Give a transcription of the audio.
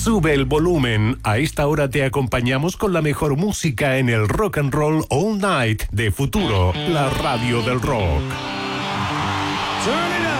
Sube el volumen. A esta hora te acompañamos con la mejor música en el Rock and Roll All Night de Futuro, la radio del rock. Turn it up.